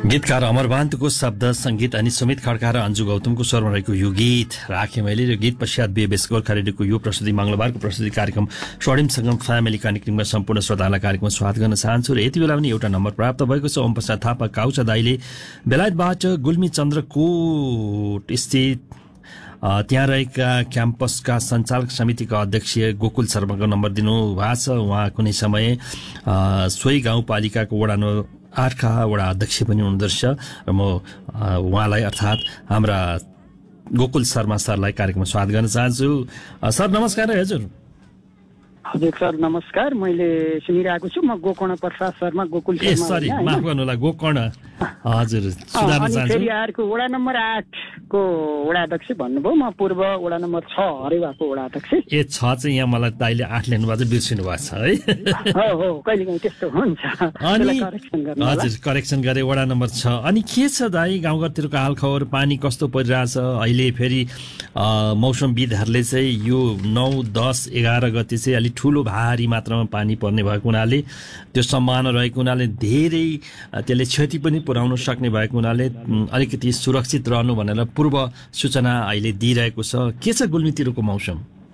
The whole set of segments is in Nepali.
गीतकार अमरबान्तको शब्द संगीत अनि सुमित खड्का र अन्जु गौतमको स्वरमा रहेको यो गीत राखेँ मैले। र गीत पश्चात बीएबीएस गोर्खा रेडियोको यो प्रस्तुति मंगलबारको प्रस्तुति कार्यक्रम स्वर्णिम संगम फ्यामिली कनेक्टिङमा सम्पूर्ण श्रोतालाई कार्यक्रममा स्वागत गर्न चाहन्छु। र यति बेला पनि एउटा नम्बर प्राप्त भएको छ। ओम प्रसाद थापा काउचा दाईले बेलायतबाट गुल्मी चन्द्रकोट स्थित त्यहाँ रहेका क्याम्पसका सञ्चालक समितिका अध्यक्ष गोकुल शर्माको नम्बर दिनुभएको छ। उहाँ कुनै समय सोही गाउँपालिकाको वडा 8 का वडा अध्यक्ष पनि हुनुहुँदो रहेछ र म उहाँलाई अर्थात् हाम्रा गोकुल शर्मा सरलाई कार्यक्रममा स्वागत गर्न चाहन्छु। सर नमस्कार। हजुर हजुर सर नमस्कार। मैले सुनिरहेको छु। म गोकर्ण प्रसाद शर्मा गोकुल शर्मा। सरी माफ गर्नु होला गोकर्ण। हजुर सुधार्न चाहन्छु। फेरि अर्को वडा नम्बर 8 को वडा अध्यक्ष भन्नुभयो। म पूर्व वडा नम्बर 6 हरेवाको वडा अध्यक्ष। 6 चाहिँ यहाँ मलाई दाइले 8 लेख्नु भएको बिर्सिनु भएको छ है। हो कहिलेकाहीँ त्यस्तो हुन्छ। अनि हजुर करेक्सन गरे वडा नम्बर 6। अनि के छ दाइ गाउँघरतिरको हालखबर पानी कस्तो परिरहेछ अहिले? फेरि मौसमविदहरूले चाहिँ यो 9, 10, 11 गते चाहिँ अलिक ठुलो भारी मात्रामा पानी पर्ने भएको हुनाले त्यो सम्भावना रहेको हुनाले धेरै त्यसले क्षति पनि पुर्याउन सक्ने भएको हुनाले अलिकति सुरक्षित रहनु भनेर पूर्व सूचना अहिले दिइरहेको छ। के छ गुल्मीतिरको मौसम?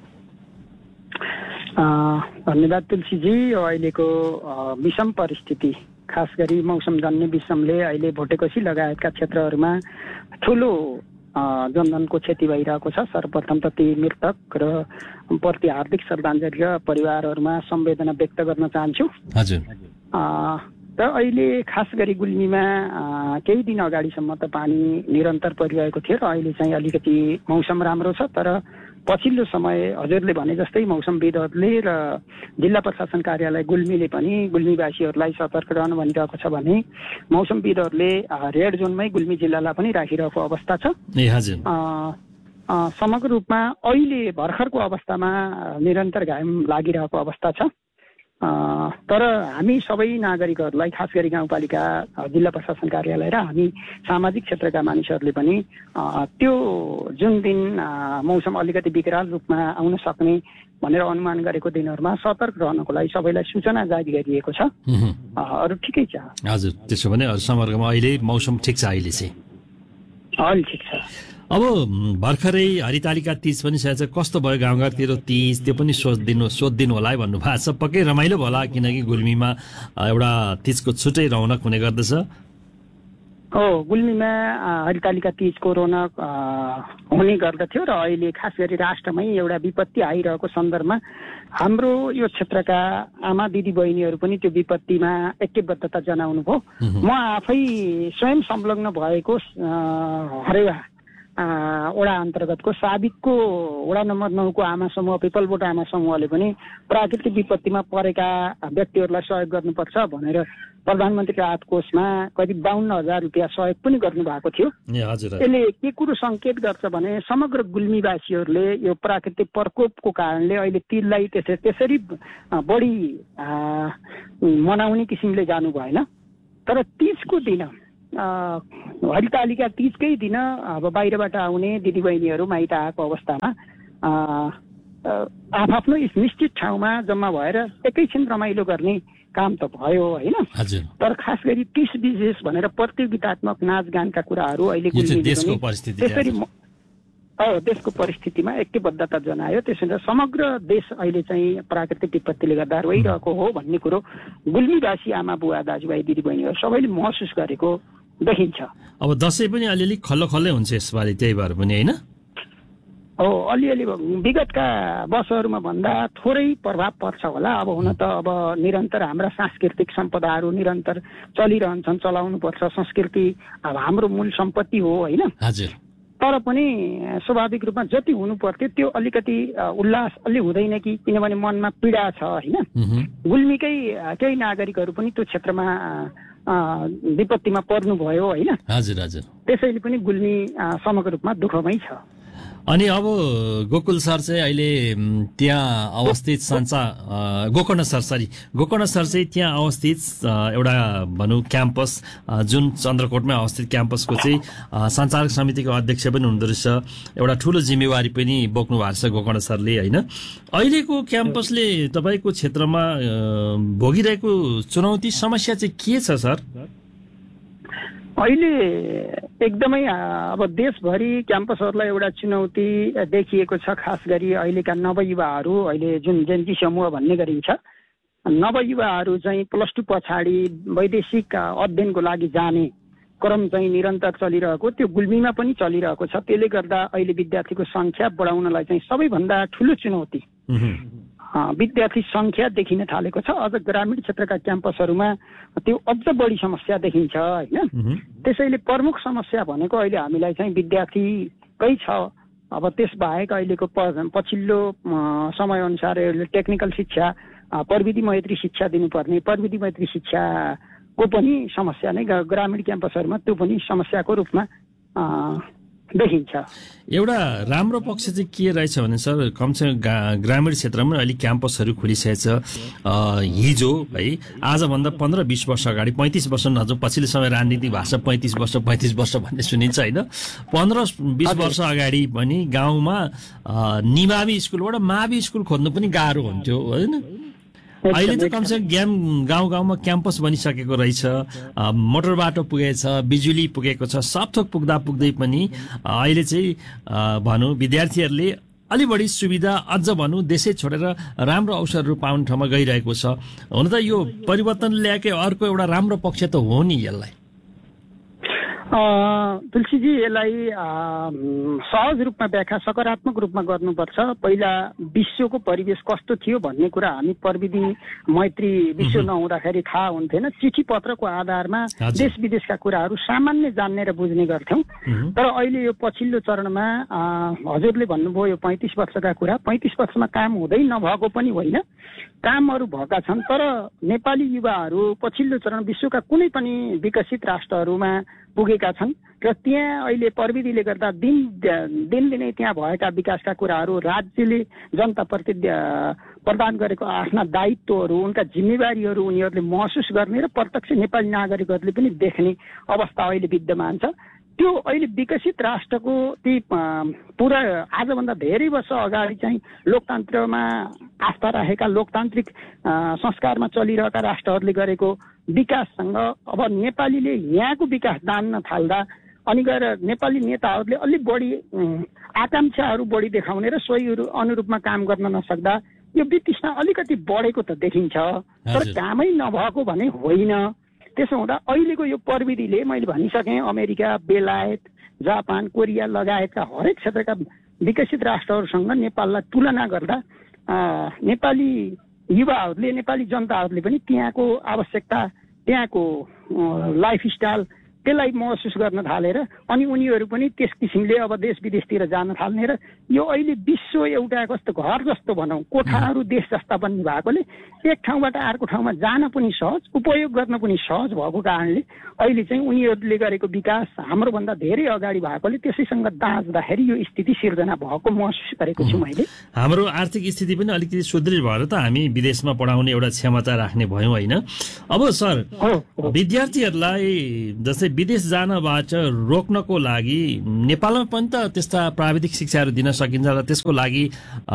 धन्यवाद तुलसीजी। अहिलेको विषम परिस्थिति खास गरी मौसमजन्य विषमले अहिले भोटेकोशी लगायतका क्षेत्रहरूमा ठुलो जनधनको क्षति भइरहेको छ। सर्वप्रथम त ती मृतक र प्रति हार्दिक श्रद्धाञ्जली र परिवारहरूमा संवेदना व्यक्त गर्न चाहन्छु। हजुर। र अहिले खास गरी गुल्मीमा केही दिन अगाडिसम्म त पानी निरन्तर परिरहेको थियो र अहिले चाहिँ अलिकति मौसम राम्रो छ। तर पछिल्लो समय हजुरले भने जस्तै मौसमविदहरूले र जिल्ला प्रशासन कार्यालय गुल्मीले पनि गुल्मीवासीहरूलाई सतर्क रहनु भनिरहेको छ भने मौसमविदहरूले रेड जोनमै गुल्मी जिल्लालाई पनि राखिरहेको अवस्था छ। समग्र रूपमा अहिले भर्खरको अवस्थामा निरन्तर घाम लागिरहेको अवस्था छ। तर हामी सबै नागरिकहरूलाई खास गरी गाउँपालिका जिल्ला प्रशासन कार्यालय र हामी सामाजिक क्षेत्रका मानिसहरूले पनि त्यो जुन दिन मौसम अलिकति विकराल रूपमा आउन सक्ने भनेर अनुमान गरेको दिनहरूमा सतर्क रहनको लागि सबैलाई सूचना जारी गरिएको छ। अरू ठिकै छ। हजुर त्यसो भने समग्रमा अहिले मौसम ठिक छ। अहिले चाहिँ अहिले ठिक छ। अब भर्खरै हरितालिका तीज पनि छ। कस्तो भयो गाउँघरतिर तीज? त्यो पनि सोधिदिनु होला है भन्नु भएको छ। पक्कै रमाइलो होला किनकि गुल्मीमा एउटा तीजको छुट्टै रौनक हुने गर्दछ। गुल्मीमा हरितालिका तीजको रौनक हुने गर्दथ्यो र अहिले खास गरी राष्ट्रमै एउटा विपत्ति आइरहेको सन्दर्भमा हाम्रो यो क्षेत्रका आमा दिदी बहिनीहरू पनि त्यो विपत्तिमा ऐक्यबद्धता जनाउनु भयो। म आफै स्वयं संलग्न भएको हरेवा वडा अन्तर्गतको साबिकको वडा नम्बर 9 को आमा समूह पिपलबोट आमा समूहले पनि प्राकृतिक विपत्तिमा परेका व्यक्तिहरूलाई सहयोग गर्नुपर्छ भनेर प्रधानमन्त्री राहत कोषमा करिब 52,000 रुपियाँ सहयोग पनि गर्नु भएको थियो। यसले के कुरो संकेत गर्छ भने समग्र गुल्मीवासीहरूले यो प्राकृतिक प्रकोपको कारणले अहिले तीजलाई त्यसरी बढी मनाउने किसिमले जानु भएन। तर तीजको दिन हरितालिका तीजकै दिन अब बाहिरबाट आउने दिदीबहिनीहरू माइत आएको अवस्थामा आफ्नो निश्चित ठाउँमा जम्मा भएर एकैछिन रमाइलो गर्ने काम त भयो होइन। तर खास गरी 30 विशेष भनेर प्रतियोगितात्मक नाचगानका कुराहरू अहिले देशको परिस्थितिमा ऐक्यबद्धता जनायो। त्यसैले समग्र देश अहिले चाहिँ प्राकृतिक विपत्तिले गर्दा रोइरहेको हो भन्ने कुरो गुल्मीवासी आमा बुवा दाजुभाइ दिदीबहिनीहरू सबैले महसुस गरेको देखिन्छ। अब दसैँ पनि अलिअलि खल्लै हुन्छ यसपालि, त्यही भएर पनि होइन? अलिअलि विगतका वर्षहरूमा भन्दा थोरै प्रभाव पर्छ होला। अब हुन त अब निरन्तर हाम्रा सांस्कृतिक सम्पदाहरू निरन्तर चलिरहन्छन्, चलाउनुपर्छ। संस्कृति अब हाम्रो मूल सम्पत्ति हो होइन? हजुर। तर पनि स्वाभाविक रूपमा जति हुनु पर्थ्यो त्यो अलिकति उल्लास अलि हुँदैन कि, किनभने मनमा पीडा छ होइन। गुल्मीकै केही नागरिकहरू पनि त्यो क्षेत्रमा विपत्तिमा पर्नुभयो होइन? हजुर हजुर। त्यसैले पनि गुल्मी समग्र रूपमा दुःखमै छ। अनि अब गोकुल सर चाहिँ अहिले त्यहाँ अवस्थित गोकर्ण सर चाहिँ त्यहाँ अवस्थित एउटा भनौँ क्याम्पस जुन चन्द्रकोटमा अवस्थित क्याम्पसको चाहिँ सञ्चालक समितिको अध्यक्ष पनि हुनुहुँदो रहेछ। एउटा ठुलो जिम्मेवारी पनि बोक्नु भएको छ गोकर्ण सरले होइन। अहिलेको क्याम्पसले तपाईँको क्षेत्रमा भोगिरहेको चुनौती समस्या चाहिँ के छ सर? अहिले एकदमै अब देशभरि क्याम्पसहरूलाई एउटा चुनौती देखिएको छ। खास गरी अहिलेका नवयुवाहरू, अहिले जुन जेनजी समूह भन्ने गरिन्छ, नवयुवाहरू चाहिँ +2 पछाडि वैदेशिक अध्ययनको लागि जाने क्रम चाहिँ निरन्तर चलिरहेको, त्यो गुल्मीमा पनि चलिरहेको छ। त्यसले गर्दा अहिले विद्यार्थीको सङ्ख्या बढाउनलाई चाहिँ सबैभन्दा ठुलो चुनौती विद्यार्थी सङ्ख्या देखिन थालेको छ। अझ ग्रामीण क्षेत्रका क्याम्पसहरूमा त्यो अझ बढी समस्या देखिन्छ होइन। त्यसैले प्रमुख समस्या भनेको अहिले हामीलाई चाहिँ विद्यार्थीकै छ। अब त्यसबाहेक अहिलेको पछिल्लो समयअनुसार टेक्निकल शिक्षा, प्रविधि मैत्री शिक्षा दिनुपर्ने, प्रविधि मैत्री शिक्षाको पनि समस्या नै ग्रामीण क्याम्पसहरूमा त्यो पनि समस्याको रूपमा देखिन्छ। एउटा राम्रो पक्ष चाहिँ के रहेछ भने सर, कमसेकम ग्रामीण क्षेत्रमा अहिले क्याम्पसहरू खुलिसकेको छ। हिजो है, आजभन्दा 15-20 वर्ष अगाडि, 35 वर्ष नजाउँ, पछिल्लो समय राजनीति भाषा 35 वर्ष भन्ने सुनिन्छ होइन। 15-20 वर्ष अगाडि पनि गाउँमा निमावि स्कुलबाट मावि स्कुल खोज्नु पनि गाह्रो हुन्थ्यो होइन। अहिले त कमसेकम गाउँ गाउँमा क्याम्पस बनिसकेको रहेछ, मोटर बाटो पुगेछ, बिजुली पुगेको छ। सब थोक पुग्दै पनि अहिले चाहिँ भनौँ विद्यार्थीहरूले अलि बढी सुविधा, अझ भनौँ देशै छोडेर राम्रो अवसरहरू पाउने ठाउँमा गइरहेको छ। हुन त यो परिवर्तन ल्याएकै अर्को एउटा राम्रो पक्ष त हो नि यसलाई। तुलसीजी, यसलाई सहज रूपमा व्याख्या सकारात्मक रूपमा गर्नुपर्छ। पहिला विश्वको परिवेश कस्तो थियो भन्ने कुरा हामी प्रविधि मैत्री विश्व नहुँदाखेरि थाहा हुन्थेन। चिठी पत्रको आधारमा देश विदेशका कुराहरू सामान्य जान्ने र बुझ्ने गर्थ्यौँ। तर अहिले यो पछिल्लो चरणमा हजुरले भन्नुभयो यो 35 वर्षका कुरा, 35 वर्षमा काम हुँदै नभएको पनि होइन, कामहरू भएका छन्। तर नेपाली युवाहरू पछिल्लो चरण विश्वका कुनै पनि विकसित राष्ट्रहरूमा पुगेका छन् र त्यहाँ अहिले प्रविधिले गर्दा दिनदिनै त्यहाँ भएका विकासका कुराहरू, राज्यले जनताप्रति प्रदान गरेको आफ्ना दायित्वहरू, उनका जिम्मेवारीहरू उनीहरूले महसुस गर्ने र प्रत्यक्ष नेपाली नागरिकहरूले पनि देख्ने अवस्था अहिले विद्यमान छ। त्यो अहिले विकसित राष्ट्रको ती पुरा आजभन्दा धेरै वर्ष अगाडि चाहिँ लोकतन्त्रमा आस्था राखेका, लोकतान्त्रिक संस्कारमा चलिरहेका राष्ट्रहरूले गरेको विकाससँग अब नेपालीले यहाँको विकास जान्न थाल्दा अनि गएर नेपाली नेताहरूले अलि बढी आकांक्षाहरू बढी देखाउने र सोही अनुरूपमा काम गर्न नसक्दा यो वितृष्णा अलिकति बढेको त देखिन्छ, तर कामै नभएको भने होइन। त्यसो हुँदा अहिलेको यो प्रविधिले, मैले भनिसकेँ, अमेरिका, बेलायत, जापान, कोरिया लगायतका हरेक क्षेत्रका विकसित राष्ट्रहरूसँग नेपाललाई तुलना गर्दा नेपाली युवाहरूले, नेपाली जनताहरूले पनि त्यहाँको आवश्यकता, त्यहाँको लाइफस्टाइल त्यसलाई महसुस गर्न थालेर अनि उनीहरू पनि त्यस किसिमले अब देश विदेशतिर जान थाल्ने र यो अहिले विश्व एउटा कस्तो घर जस्तो भनौँ, कोठाहरू देश जस्ता बन्ने भएकोले एक ठाउँबाट अर्को ठाउँमा जान पनि सहज, उपयोग गर्न पनि सहज भएको कारणले अहिले चाहिँ उनीहरूले गरेको विकास हाम्रोभन्दा धेरै अगाडि भएकोले त्यसैसँग दाँच्दाखेरि यो स्थिति सिर्जना भएको महसुस गरेको छु मैले। हाम्रो आर्थिक स्थिति पनि अलिकति सुदृढ भएर त हामी विदेशमा पढाउने एउटा क्षमता राख्ने भयौँ होइन। अब सर, विद्यार्थीहरूलाई जस्तै विदेश जानबाट रोक्नको लागि नेपालमा पनि त त्यस्ता प्राविधिक शिक्षाहरू दिन सकिन्छ र त्यसको लागि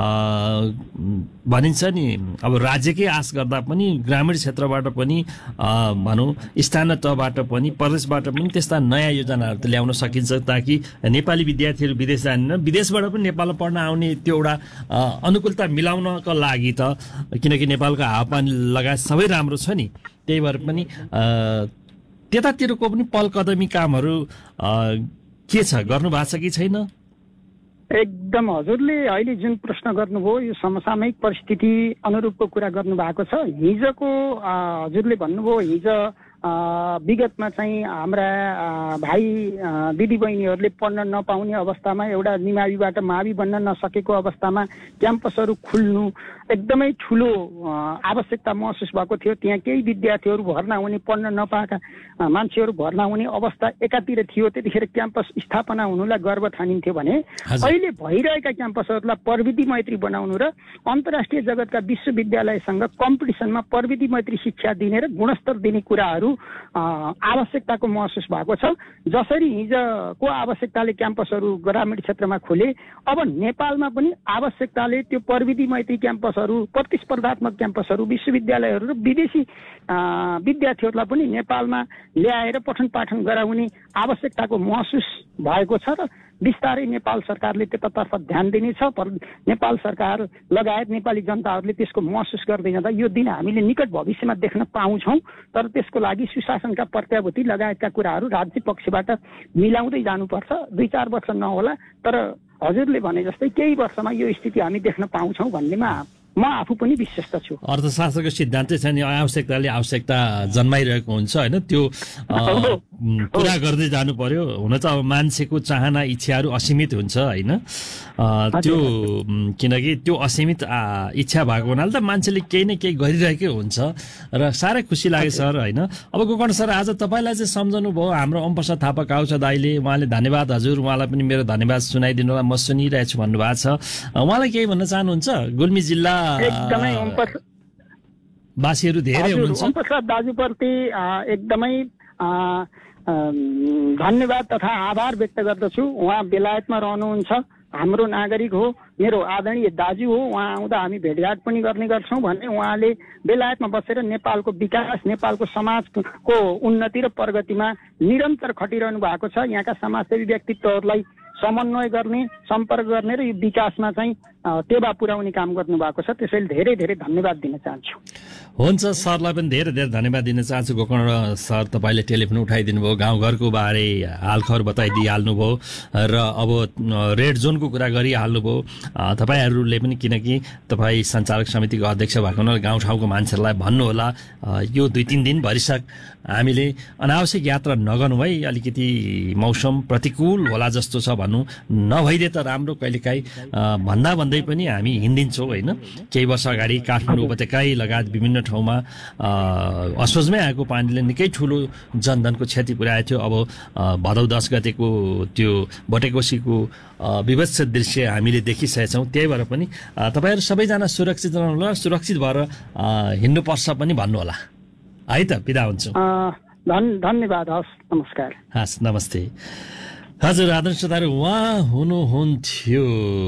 भनिन्छ नि, अब राज्यकै आश गर्दा पनि ग्रामीण क्षेत्रबाट पनि भनौँ स्थानीय तहबाट पनि प्रदेशबाट पनि त्यस्ता नयाँ योजनाहरू त ल्याउन सकिन्छ ताकि नेपाली विद्यार्थीहरू विदेश जाने, विदेशबाट पनि नेपालमा पढ्न आउने त्यो एउटा अनुकूलता मिलाउनको लागि त, किनकि नेपालको हावापानी लगायत सबै राम्रो छ नि, त्यही भएर पनि त्यतातिरको पनि पहलकदमी कामहरू के छ, गर्नु भएको छ कि छैन? एकदम हजुरले अहिले जुन प्रश्न गर्नुभयो यो समसामयिक परिस्थिति अनुरूपको कुरा गर्नुभएको छ। हिजोको हजुरले भन्नुभयो हिजो विगतमा चाहिँ हाम्रा भाइ दिदीबहिनीहरूले पढ्न नपाउने अवस्थामा, एउटा निमाविबाट मावि बन्न नसकेको अवस्थामा क्याम्पसहरू खुल्नु एकदमै ठुलो आवश्यकता महसुस भएको थियो। त्यहाँ केही विद्यार्थीहरू भर्ना हुने, पढ्न नपाएका मान्छेहरू भर्ना हुने अवस्था एकातिर थियो। त्यतिखेर क्याम्पस स्थापना हुनुलाई गर्व ठानिन्थ्यो भने अहिले भइरहेका क्याम्पसहरूलाई प्रविधि मैत्री बनाउनु र अन्तर्राष्ट्रिय जगतका विश्वविद्यालयसँग कम्पिटिसनमा प्रविधि मैत्री शिक्षा दिने र गुणस्तर दिने कुराहरू आवश्यकताको महसुस भएको छ। जसरी हिजोको आवश्यकताले क्याम्पसहरू ग्रामीण क्षेत्रमा खुले, अब नेपालमा पनि आवश्यकताले त्यो प्रविधि मैत्री क्याम्पसहरू क्याम्पसहरू, प्रतिस्पर्धात्मक क्याम्पसहरू, विश्वविद्यालयहरू र विदेशी विद्यार्थीहरूलाई पनि नेपालमा ल्याएर पठन पाठन गराउने आवश्यकताको महसुस भएको छ र बिस्तारै नेपाल सरकारले त्यतातर्फ ध्यान दिनेछ। नेपाल सरकार लगायत नेपाली जनताहरूले त्यसको महसुस गर्दै जाँदा यो दिन हामीले निकट भविष्यमा देख्न पाउँछौँ। तर त्यसको लागि सुशासनका प्रत्याभूति लगायतका कुराहरू राज्य पक्षबाट मिलाउँदै जानुपर्छ। 2-4 वर्ष नहोला, तर हजुरले भने जस्तै केही वर्षमा यो स्थिति हामी देख्न पाउँछौँ भन्नेमा म आफू पनि विश्वस्त छु। अर्थशास्त्रको सिद्धान्तै छ नि, आवश्यकताले आवश्यकता जन्माइरहेको हुन्छ होइन, त्यो पुरा गर्दै जानु पर्यो। हुन त अब मान्छेको चाहना इच्छाहरू असीमित हुन्छ होइन, त्यो किनकि त्यो असीमित इच्छा भएको हुनाले त मान्छेले केही न केही गरिरहेकै हुन्छ र साह्रै खुसी लाग्यो सर होइन। अब गोकर्ण सर, आज तपाईँलाई चाहिँ सम्झनु भयो हाम्रो ओमप्रसाद थापा काउचा दाइले, उहाँले धन्यवाद हजुर, उहाँलाई पनि मेरो धन्यवाद सुनाइदिनु होला, म सुनिरहेछु भन्नुभएको छ। उहाँलाई केही भन्न चाहनुहुन्छ? गुल्मी जिल्ला एकदमै वासीहरू धेरै हुनुहुन्छ, ओमप्रसाद दाजुप्रति एकदमै धन्यवाद तथा आभार व्यक्त गर्दछु। उहाँ बेलायतमा रहनुहुन्छ, हाम्रो नागरिक हो, मेरो आदरणीय दाजु हो। उहाँ आउँदा हामी भेटघाट पनि गर्ने गर्छौँ भने उहाँले बेलायतमा बसेर नेपालको विकास, नेपालको समाजको उन्नति र प्रगतिमा निरन्तर खटिरहनु भएको छ। यहाँका समाजसेवी व्यक्तित्वहरूलाई समन्वय गर्ने, सम्पर्क गर्ने र यो विकासमा चाहिँ टेवा पुर्याउने काम गर्नुभएको छ। त्यसैले धेरै धेरै धन्यवाद दिन चाहन्छु। हुन्छ, सरलाई पनि धेरै धेरै धन्यवाद दिन चाहन्छु। गोकर्ण सर, तपाईँले टेलिफोन उठाइदिनु भयो, गाउँघरको बारे हालखबर बताइदिइहाल्नुभयो र अब रेड जोनको कुरा गरिहाल्नुभयो। तपाईँहरूले पनि, किनकि तपाईँ सञ्चालक समितिको अध्यक्ष भएको हुनाले गाउँठाउँको मान्छेहरूलाई भन्नुहोला यो 2-3 दिन भरिसक हामीले अनावश्यक यात्रा नगर्नु है, अलिकति मौसम प्रतिकूल होला जस्तो छ भनौँ, नभइदिए त राम्रो। कहिलेकाहीँ भन्दै पनि हामी हिँडिदिन्छौँ होइन। केही वर्ष अगाडि काठमाडौँ उपत्यकाई लगायत विभिन्न ठाउँमा असोजमै आएको पानीले निकै ठुलो जनधनको क्षति पुर्याएको थियो। अब भदौ 10 गतेको त्यो बटेकोसीको विभत्स दृश्य हामीले देखिसकेका छौँ। त्यही भएर पनि तपाईँहरू सबैजना सुरक्षित रहनुहोला, सुरक्षित भएर हिँड्नुपर्छ पनि भन्नुहोला है त। बिदा हुन्छु, धन्यवाद, हस्, नमस्कार। हस्, नमस्ते। हजुर आदरणीय श्रोताहरू, उहाँ हुनुहुन्थ्यो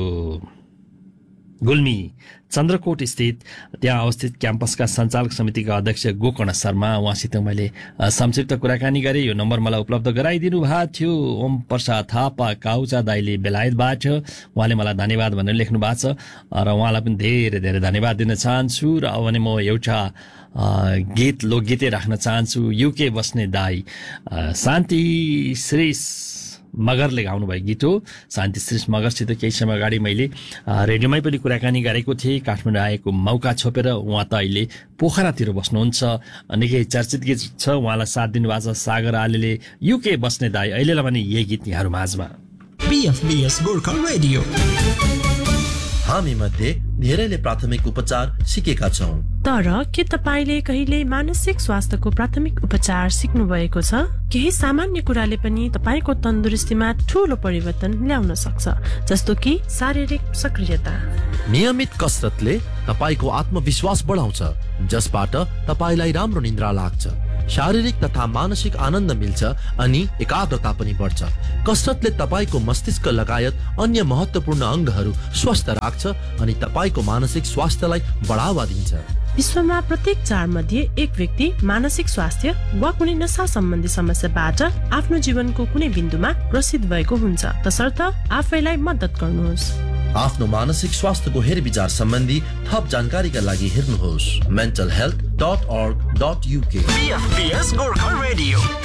गुल्मी चन्द्रकोट स्थित त्यहाँ अवस्थित क्याम्पसका सञ्चालक समितिका अध्यक्ष गोकर्ण शर्मा। उहाँसित मैले संक्षिप्त कुराकानी गरेँ। यो नम्बर मलाई उपलब्ध गराइदिनु भएको थियो ओम प्रसाद थापा काउचा दाइले बेलायतबाट। उहाँले मलाई धन्यवाद भनेर लेख्नु भएको छ र उहाँलाई पनि धेरै धेरै धन्यवाद दिन चाहन्छु। र अब भने म एउटा लोकगीतै राख्न चाहन्छु। युके बस्ने दाई शान्ति श्रीष मगरले गाउनुभएको गीत हो। शान्ति श्रीष मगरसित केही समय अगाडि मैले रेडियोमै पनि कुराकानी गरेको थिएँ। काठमाडौँ आएको मौका छोपेर उहाँ त अहिले पोखरातिर बस्नुहुन्छ। निकै चर्चित गीत छ, उहाँलाई साथ दिनुभएको छ सागर आलेले। युके बस्ने दाई अहिलेलाई भने यही गीत यहाँहरू माझमा। PFBS Gorkha radio. हामी मध्ये धेरैले प्राथमिक उपचार सिकेका छौं, तर के तपाईले कहिले मानसिक स्वास्थ्यको प्राथमिक उपचार सिक्नु भएको छ? केही सामान्य कुराले पनि तपाईको तन्दुरुस्तीमा ठूलो परिवर्तन ल्याउन सक्छ, जस्तो कि शारीरिक सक्रियता। नियमित कसरतले तपाईको आत्मविश्वास बढाउँछ, जसबाट तपाईलाई राम्रो निद्रा लाग्छ, शारीरिक तथा मानसिक आनन्द मिल्छ अनि एकाग्रता पनि बढ्छ। कसरतले तपाईको मस्तिष्क लगायत अन्य महत्त्वपूर्ण अंगहरू स्वस्थ राख्छ अनि तपाईको मानसिक स्वास्थ्यलाई बढावा दिन्छ। विश्वमा प्रत्येक 4 मध्ये 1 व्यक्ति मानसिक स्वास्थ्य वा कुनै नशा सम्बन्धी समस्याबाट आफ्नो जीवनको कुनै बिन्दुमा ग्रसित भएको हुन्छ। तसर्थ आफैलाई मद्दत गर्नुहोस्। आफ्नो मानसिक स्वास्थ्यको हेरविचार सम्बन्धी थप जानकारीका लागि हेर्नुहोस् mentalhealth.org.uk। PFBS Gorkha radio.